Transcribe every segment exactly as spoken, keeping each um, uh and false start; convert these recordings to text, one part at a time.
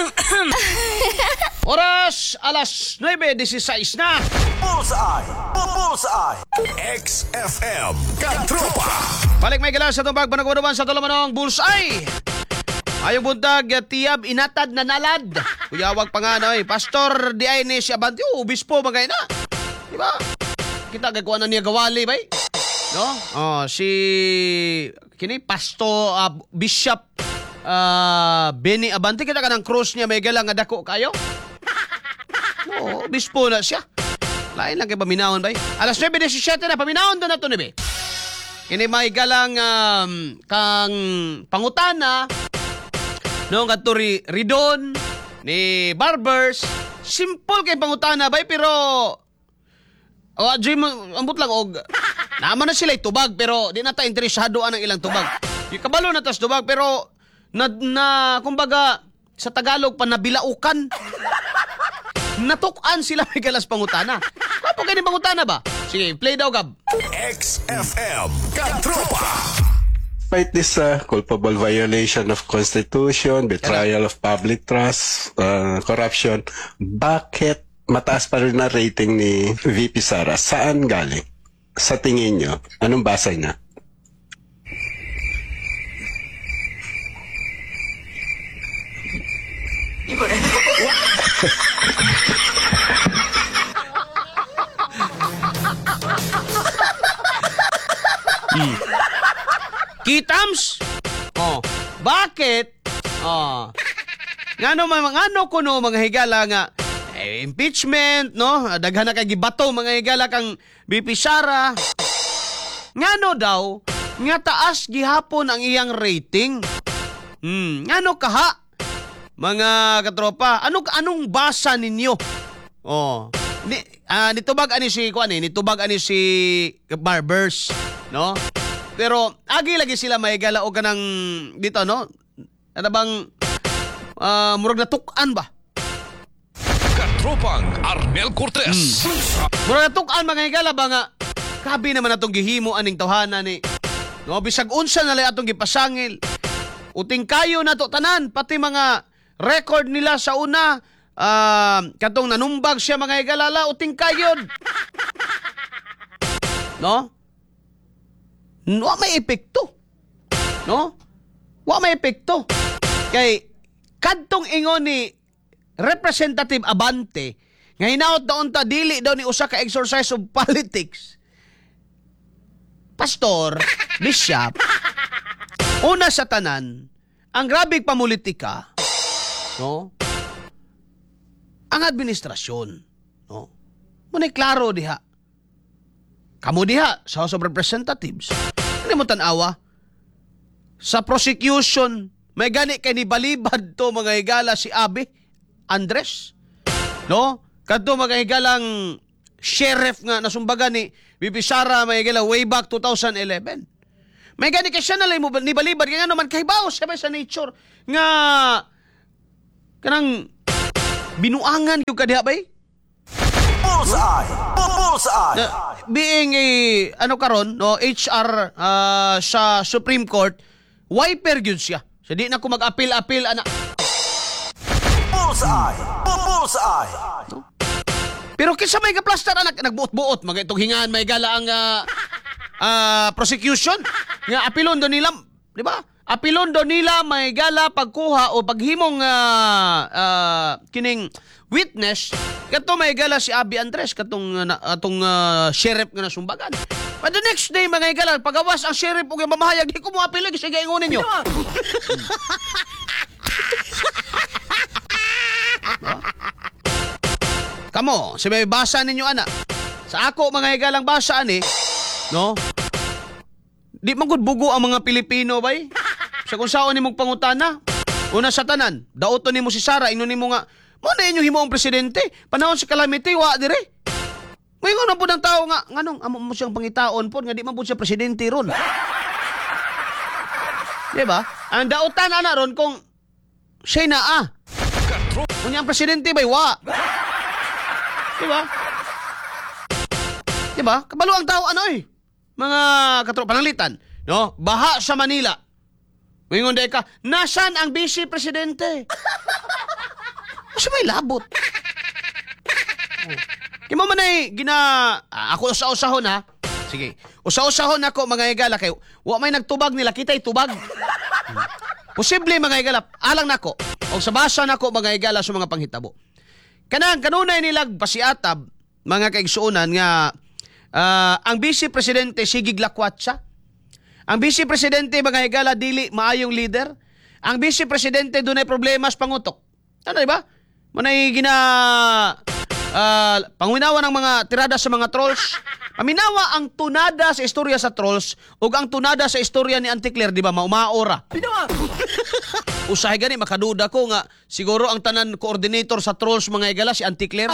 Oras, alas nueve dieciséis na. Bullseye! Bullseye! X F M Katropa! Balik may galas sa tumbag panagwaduman sa tulamanong Bullseye. Ayong buntag, tiyab, inatad na nalad. Kuyawag pa nga, no, eh. Pastor, di ay ni siya banti. Oh, obispo, magay na. Diba? Kita, gagawa na niya gawali, bay. No? Oh, si, kini, Pastor, uh, Bishop, uh, Benny Abante, kita ka ng cross niya, may galang nga dako kayo. No, obispo na siya. Lain lang kay paminahon, bay. Alas nueve diecisiete na, paminahon doon na ito, nibi. Kini, may galang, um, kang pangutana, no, kadto ri Ridon ni Barbers, simple kay pangutana bay pero o oh, adjay mo ambot lang og naman na sila tubag pero di na ta interesado ang ilang tubag. Di kabalo na tas tubag pero na, na kumbaga sa Tagalog pa nabilaukan. Natukan sila may galas pangutana. Kapo kay ni pangutana ba? Sige, play daw gab. X F M Katropa! Despite this uh, culpable violation of Constitution, betrayal of public trust, uh, corruption, bakit mataas pa rin na rating ni V P Sara? Saan galing? Sa tingin nyo? Anong basa niya? hmm. Kitams? Oh, bakit? Oh. Ngano mga ngano kuno mga higala nga eh, impeachment, no? Daghan na kay gibato mga higala kang V P Sara. Ngano daw nga taas gihapon ang iyang rating? Hmm, ngano kaha? Mga katropa, ano anong basa ninyo? Oh. Ni ah, nitubag ani si kuan eh, nitubag ani si Barbers, no? Pero agi lagi sila may gala o kanang dito, no? Ano bang uh, murag natukan ba? Katropang Arnel Cortez. Hmm. Murag natukan mga higala ba nga kabi naman atong gihimo aning tawhana ni no bisag unsa na lay atong gipasangil. Uting kayo na to tanan pati mga record nila sa una uh, katong nanumbag siya mga higalala uting kayod. No? Wa may epekto. No? Wa may epekto. Kay kadtong ingon ni Representative Abante nga hinaot daon ta dili daw ni usa ka exercise of politics. Pastor, Bishop, una sa tanan, ang grabing pamulitika, no? Ang administrasyon, no? Munay klaro diha. Kamu diha sa House of Representatives. Hindi mo tanawa. Sa prosecution, may gani kay ni balibad to mga higala si Abi Andres. No? Kadto mga higalang sheriff nga nasumbagan ni V P Sara may higala way back two thousand eleven. May gani kay siya nalay mo ni balibad kaya naman kahibaw siya sa nature nga kanang binuangan yung kadiha bay. Bullseye! Bullseye! Na, being a, ano karon no, H R uh, sa Supreme Court, wiper yun siya. So di na ko mag-appeal-appeal, anak. Bullseye! Bullseye! No? Pero kisa may ka-plaster, anak, nagbuot-buot. Mga itong hingaan, may gala ang uh, uh, prosecution. Nga, apilon doon nila, di ba? Apilon doon nila, may gala, pagkuha o paghimong uh, uh, kining witness, kato may gala si Abi Andres, katong uh, atong uh, sheriff nga nasumbagan. But the next day, mga igala, pagawas ang sheriff o yung mamahayag, di ko mo apilo, sige ingunin nyo. No? Kamo, si may basa ninyo, anak. Sa ako, mga igalang basa, ani, no? Di magud bugo ang mga Pilipino, bay? Sa kung saan ni mong pangutana, una sa tanan, daoto ni mo si Sara, ino ni mo nga, mo na inyo himo ang presidente. Panahon si calamity, wa dire. Ngayon na po ng tao nga, nganong, amo mo siyang pangitaon po, nga di man po siya presidente ron. Diba? Ang daotan na ron kung siya na ah. Kung ang presidente bay, wa. Diba? Diba? Kabalo ang tao, ano eh. Mga katro, pananglitan. No? Baha sa Manila. Ngayon day ka, nasan ang vice presidente? Kasi may labot. Oh. Kaya mo man ay gina... ah, ako usa-usahon ha. Sige. Usa-usahon ako mga higala kayo. Wa may nagtubag nila. Kita'y tubag. Posible mga higala. Alang nako. O sa basa nako mga higala sa mga panghitabo. Kanang kanunay nilag pasiatab mga kaigsuonan nga ah, ang Vice Presidente sigig lakwat siya. Ang Vice Presidente mga higala dili maayong leader. Ang Vice Presidente dunay problema sa pangutok. Ano ba? Manay gina uh, pangwinawa ng mga tirada sa mga trolls. Paminawa ang tunada sa istorya sa trolls ug ang tunada sa istorya ni Auntie Claire, di ba? Maumaora. Usahay gani makaduda ko nga siguro ang tanan coordinator sa trolls mga higala si Auntie Claire.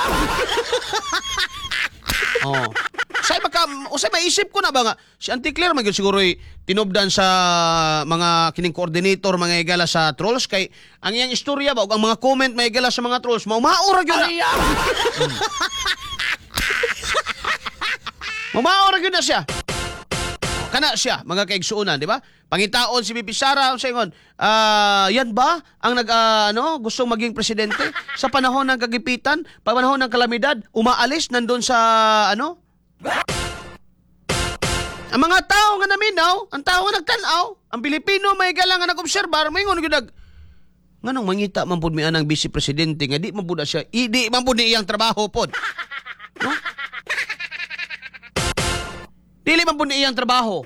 Oh. Usay maka usay maisip ko na ba nga si Auntie Claire magyud siguro tinubdan sa mga kining coordinator mga higala sa trolls kay ang iyang istorya ba ug ang mga comment mga higala sa mga trolls maumaora gyud na. Hmm. Maumaora gyud na siya. Kana siya mga kaigsuonan, di ba? Pangitaon si Bibi Sara sa ingon, ah, yan ba ang nag ah, ano, gustong maging presidente sa panahon ng kagipitan, panahon ng kalamidad, umaalis nandun sa ano? Ang mga tao nga naminaw, ang tao nga nagtanaw, ang Pilipino may galang nga nag-obserbar, may ngon gyud nganong mangita man pud mi anang vice presidente nga di man pud siya, di man pud ni iyang trabaho pod. No? Dili man pud ni iyang trabaho.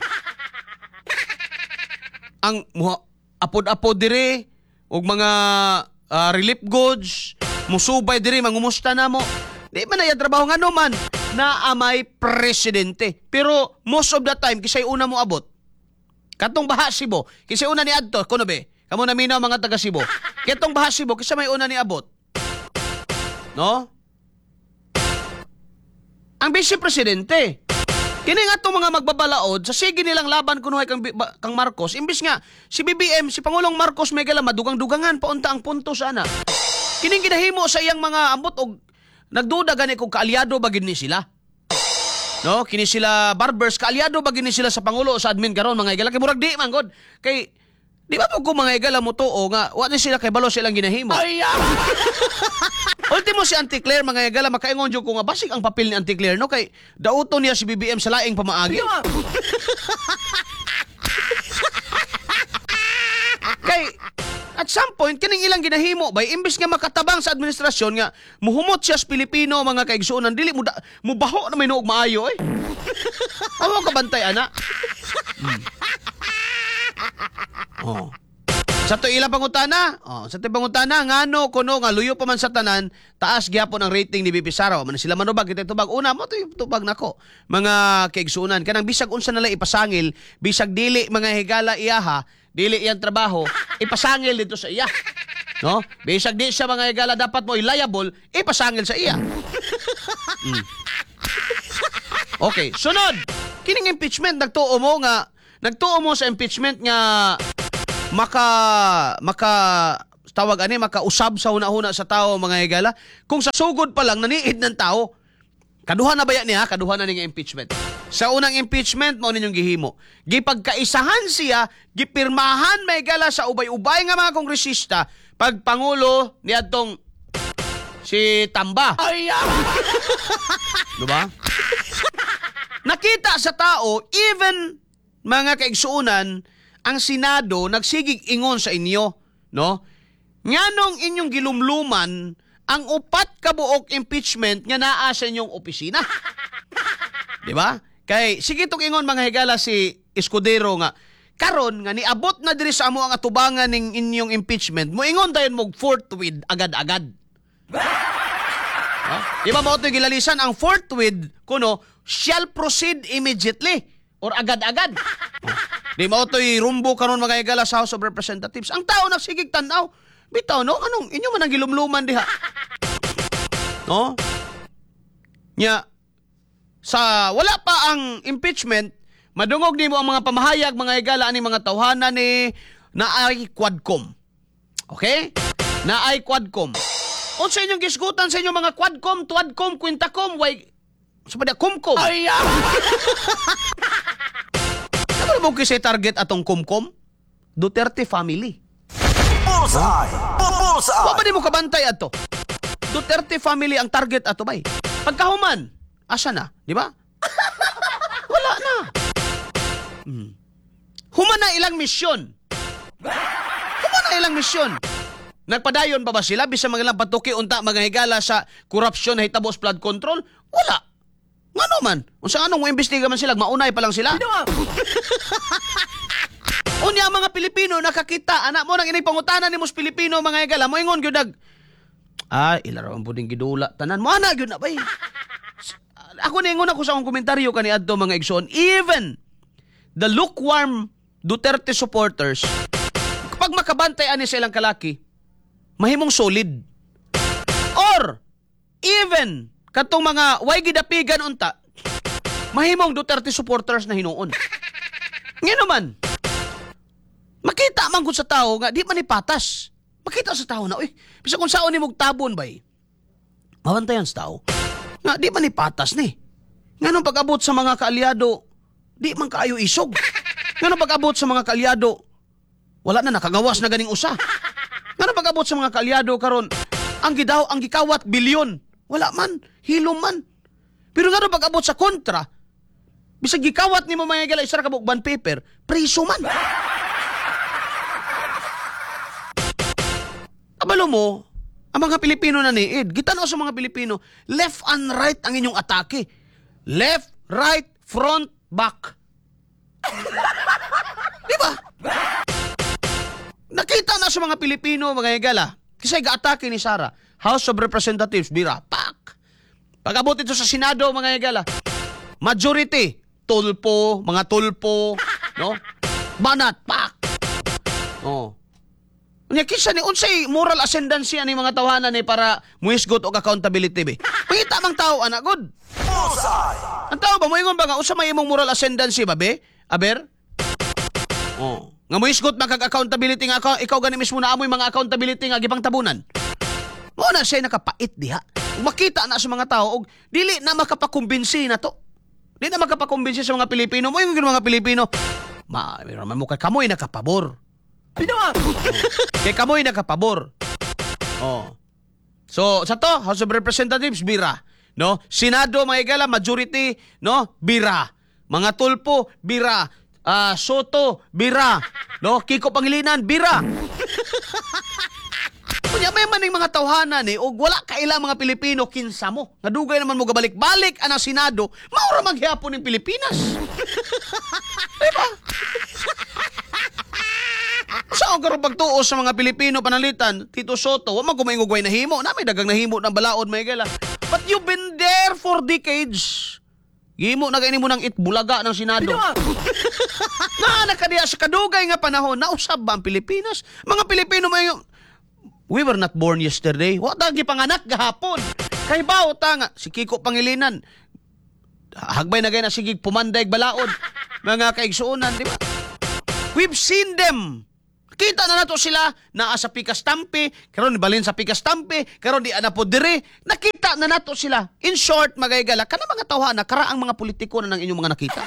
Ang muha apod-apod dire og mga uh, relief goods, musubay dire mangumusta namo. Di man na iyang trabaho ngano man na amay presidente. Pero most of the time kisay una mo abot. Katong Baha Cebu, kisay una ni adto kuno be. Kamo na minaw mga taga Cebu. Katong Baha Cebu kisay may una ni abot. No? Ang vice presidente. Kini nga itong mga magbabalaod, sa sige nilang laban kunuhay kang, kang Marcos, imbis nga, si B B M, si Pangulong Marcos may gala madugang-dugangan, paunta ang punto sana. Kining ginahimo sa iyang mga ambot o nagduda gani kung kaalyado ba gini sila. No, kini sila barbers, kaalyado ba gini sila sa Pangulo o sa admin karon mga igala. Kay murag di man god. Kay, di ba po kung mga igala mo to o nga, wala sila kay balo silang ginahimo. Ay, ultimo si Auntie Claire mga igala makaingon jud ko nga basig ang papel ni Auntie Claire no kay dauton niya si B B M sa laing pamaagi. Kay at some point kining ilang ginahimo bay imbis nga makatabang sa administrasyon nga muhumot siya sa Pilipino mga kaigsuonan dili mo mo baho na may nuog maayo eh. Awa ka bantay ana. Hmm. Oh. Sa to ila pangutana, oh, sa to pangutana ngano kuno nga luyo pa man sa tanan, taas gyapon ang rating ni B P Sara. Man sila manubag kita tubag una mo to tubag nako. Mga kaigsuonan kanang bisag unsa nala ipasangil, bisag dili mga higala iyaha, dili iyang trabaho, ipasangil dito sa iya. No? Bisag di siya mga higala dapat mo liable, ipasangil sa iya. Mm. Okay, sunod. Kining impeachment nagtuo mo nga nagtuo mo sa impeachment nga maka maka tawag ani makausab sa una-una sa tao mga higala kung sa sugod pa lang naniid ng tao kaduha na ba yan niya kaduha na ning impeachment sa unang impeachment mo ninyong gihimo gipagkaisahan siya gipirmahan may higala sa ubay-ubay nga mga kongresista pag pangulo ni adtong si Tamba ay diba nakita sa tao even mga kaigsuonan ang Senado nagsigig ingon sa inyo, no? Nganong inyong gilumluman ang upat ka buok impeachment nga naa sa inyong opisina. Di ba? Kay sige tong ingon mga higala si Escudero nga karon nga niabot na diri sa amo ang atubangan ning inyong impeachment. Moingon dayon mo forthwith agad-agad. Huh? Di ba mo ito gilalisan ang forthwith kuno shall proceed immediately or agad-agad. Di mo to'y rumbo karon mga higala sa House of Representatives. Ang tao nagsigig tanaw. Bitaw, no? Anong inyo man ang gilumluman diha? No? Nya, sa wala pa ang impeachment, madungog nimo ang mga pamahayag, mga higala, ani mga tawhanan ni naay Quadcom. Okay? Naay Quadcom. Unsa inyong gisgutan sa inyong mga Quadcom, Tuadcom, Quintacom, way sa pada Kumkom. Ay, ano mo kasi target atong Kumkom? Duterte family. Bullseye! Wa ba Bullseye. di mo kabantay ato? Duterte family ang target ato bay. Pagkahuman, asa na, di ba? Wala na. Hmm. Human na ilang misyon. Human na ilang misyon. Nagpadayon pa ba sila bisan mga ilang patuki unta mga higala sa korupsyon na hitabo sa flood control? Wala. Ngano man? Unsa anong mo imbestiga man sila, maunay pa lang sila. Unya mga Pilipino nakakita anak mo nang inay pangutanan nimo sa Pilipino mga higala mo ingon gyud nag ah ilaro ang puding gidula tanan mo ana gyud na bay. Ako ningon ako sa akong komentaryo kaniadto mga igsoon, even the lukewarm Duterte supporters kapag makabantay ani sa ilang kalaki mahimong solid. Or even katong mga way gidapigan unta mahimong Duterte supporters na hinuon. Ngano man makita man gud sa tao nga di man ni patas. Makita sa tao na uy bisa kung saon nimo tabon bay. Mabantayan sa tao nga di man ni patas ni. Nganong pag-abot sa mga kaalyado di man kaayo isog. Nganong pag-abot sa mga kaalyado wala na nakagawas na ganing usa. Nganong pag-abot sa mga kaalyado karon ang gidaw ang gikawat bilyon wala man hilom man. Pero ngano pag-abot sa kontra bisag gikawat nimo mga gala isara ka band paper priso man. Abalo mo ang mga Pilipino na niid gitanaw sa mga Pilipino left and right ang inyong atake. Left, right, front, back. Di ba? Nakita na sa mga Pilipino, mga higala, kasi ga-atake ni Sara, House of Representatives, bira, pak. Pag-abot ito sa Senado, mga higala, majority, tulpo, mga tulpo, no? Banat, pak. Oh. Unya kisa ni unsay moral ascendancy ani mga tawanan ni para muisgot og accountability be. Pangita mang tao anak god. Bullseye. Ang tao ba mo ingon ba nga usa may imong moral ascendancy ba be? Aber? Oh, nga muisgot man kag accountability nga ako, ikaw gani mismo na amoy mga accountability nga gibang tabunan. Mo na siya nakapait diha. Ug makita na sa mga tao og dili na makapakumbinsi na to. Dili na makapakumbinsi sa mga Pilipino. Mo ingon mga Pilipino. Ma, man mo kay kamoy nakapabor. Pinawa. Kay kamoy nakapabor. Oh. So, sa to, House of Representatives, bira. No? Senado, mga igala, majority, no? Bira. Mga tulpo, bira. Ah, Soto, bira. No? Kiko Pangilinan, bira. Kunya, may maning mga tawhanan eh, o wala kailang mga Pilipino, kinsa mo. Nadugay naman mo gabalik-balik anang Senado, maura maghihapon ng Pilipinas. Diba? Saan karon pagtuos sa mga Pilipino panalitan, Tito Soto, wa man gumaingugway na himo, na may dagang nahimo ng balaod may gala. But you've been there for decades. Himo na kaini mo ng itbulaga ng Senado. Na nakadiya sa kadugay nga panahon, nausab ba ang Pilipinas? Mga Pilipino may we were not born yesterday. Wa dagi panganak gahapon. Kay bao tanga si Kiko Pangilinan. Hagbay na gay na sigig pumanday balaod. Mga kaigsuonan, di ba? We've seen them. Kita na nato sila naa sa Pikastampi, karon balin sa Pikastampi, karon di ana po dire. Nakita na nato sila. In short, magaygala kana mga tawhana karaang mga politiko na ng inyong mga nakita.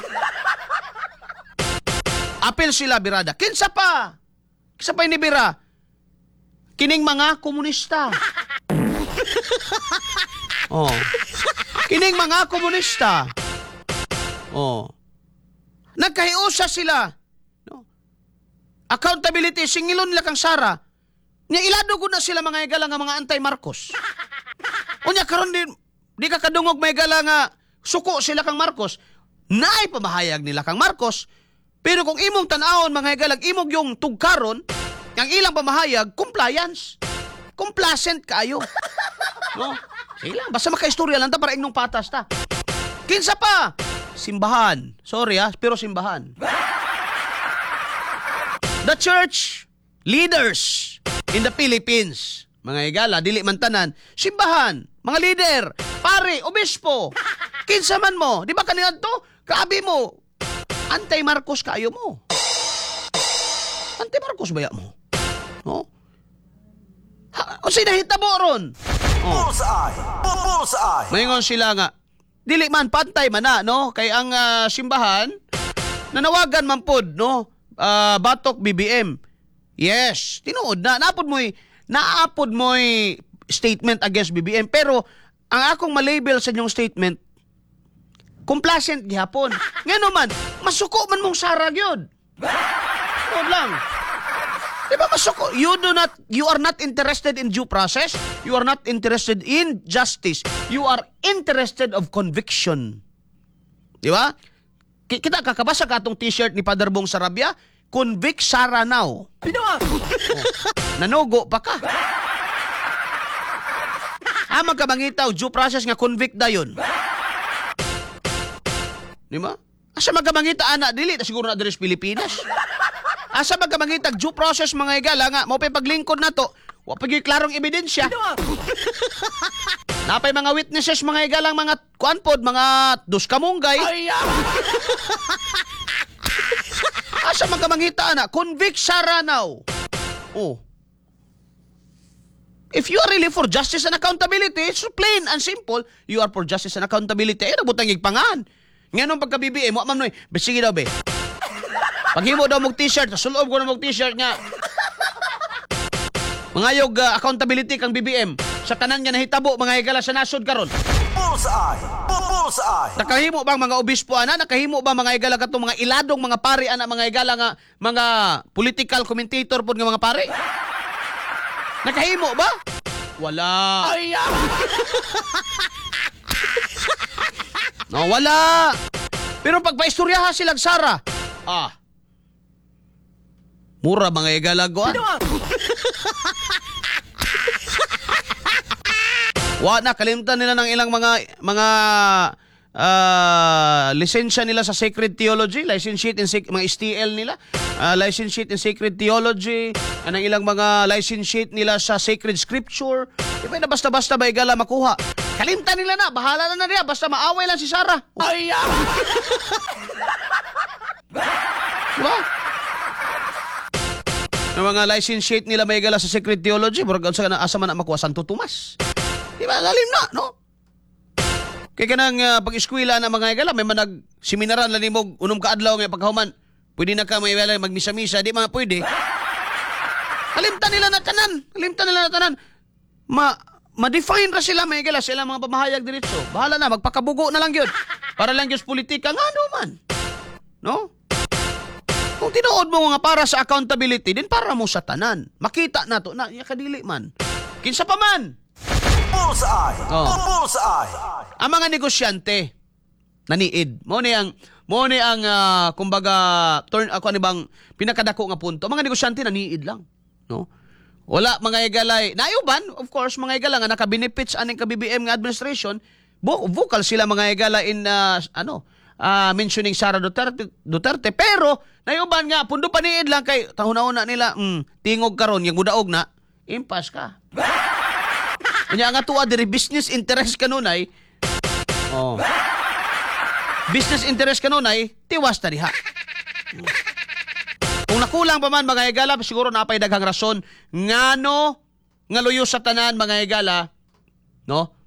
Apil sila birada. Kinsa pa? Kinsa pa ini bira? Kining mga komunista. Oh. Kining mga komunista. Oh. Nagkahiusa sila. Accountability, singilon nila kang Sara. Nya ilado ko na sila mga igala nga mga anti-Marcos. Unya karon di, di ka kadungog may igala nga suko sila kang Marcos. Naay pamahayag nila kang Marcos. Pero kung imong tan-awon mga igalag, imong yung tugkaron, ang ilang pamahayag, compliance. Complacent kayo. No? Sige lang, basta makaistorya lang ta para ignong patas ta. Kinsa pa? Simbahan. Sorry ah, pero simbahan. The church leaders in the Philippines, mga igala, dili man tanan, simbahan, mga leader, pare, obispo, kinsa man mo, di ba kanina to? Kaabi mo, anti-Marcos kayo mo. Anti-Marcos baya mo? No? Ha, o sinahitabo ron? Oh. Bullseye. Bullseye. Mayingon sila nga, dili man, pantay man na, no? Kay ang uh, simbahan, nanawagan man pod, no? Uh, Batok B B M. Yes, tinuod na. Napod mo'y, naapod mo'y statement against B B M, pero ang akong malabel sa inyong statement, complacent gihapon. Nga naman, masuko man mong sarag yun. Huwag lang. Diba masuko? You do not, you are not interested in due process. You are not interested in justice. You are interested of conviction. Diba? Ki- Kita kakabasa ka itong t-shirt ni Father Bong Sarabia, convict Sara now. Oh, nanugo pa ka. Ah, magkabangitaw, due process nga convict da yun. Di ba? Asa magkabangita, anak, dili, na siguro na diri sa Pilipinas. Asa magkabangita, due process mga igala nga, mo pa paglingkod na to, wa pa gyud klarong ebidensya. Napay mga witnesses, mga igalang, mga kuanpod, mga dos kamunggay. Asa magkabangita, anak, convict Sara now. Oh. If you are really for justice and accountability, it's plain and simple. You are for justice and accountability. Eh, nabutang igpangan. Ngayon pagka-B B M, mo mamnoy, sige daw, be. Paghimo daw mong t-shirt, sulob ko na mong t-shirt nga. Mangayog uh, accountability kang B B M. Sa tanan nga nahitabo, mga higala sa nasod karon. Bullseye! Bullseye! Nakahimo bang mga obispo ana? Nakahimo ba mga higala katong mga iladong mga pari ana, mga higala nga mga political commentator pod nga mga pari? Nakahimo ba? Wala. Ay, no, wala. Pero pagpaistoryahan silang Sara, ah, mura mga igalaguan. Wa na, kalimutan nila ng ilang mga mga uh, lisensya nila sa Sacred Theology, licentiate in sec- mga S T L nila, uh, licentiate in Sacred Theology, anang ilang mga licentiate nila sa Sacred Scripture. Di ba na basta-basta ba igala makuha? Kalimtan nila na, bahala na na niya, basta maaway lang si Sara. Ay, ah! Diba? Yung mga licentiate nila may igala sa Sacred Theology, burag sa asa man na makuha, Santo Tomas. Diba, lalim na, no? Kaya ka nang uh, pag-eskwila na mga igala, may manag seminaran lang mo, unom ka adlaw nga pagkahuman, pwede na ka may igala magmisa-misa, di mga pwede. Kalimtan nila na tanan, kalimtan nila na tanan. Ma, ma-define ra sila may igala, sila mga pamahayag diretso. Bahala na, magpakabugo na lang yun. Para lang yun sa politika, nga naman. No? Kung tinuod mo nga para sa accountability, din para mo sa tanan. Makita na to, na, yakadili man. Kinsa pa man. Bullseye! Oh. Bullseye! Ang mga negosyante naniid. Mo ni ang mo ni ang uh, kumbaga turn ako ni bang pinakadako nga punto. Mga negosyante naniid lang, no? Wala mga igalay. Nayuban, of course, mga igala nga naka-benefits aning ka-B B M nga administration, vo- vocal sila mga igala in uh, ano, uh, mentioning Sara Duterte, Duterte, pero nayuban nga pundo paniid lang kay tahuna-una nila, mm, tingog karon yung mudaog na, impas ka. Kanya nga tuwa diri business interest kanunay. Oh. Business interest kanunay, tiwas ta diha. Kung nakulang pa man mga higala, siguro napay daghang rason ngano nga luyo sa tanan mga higala, no?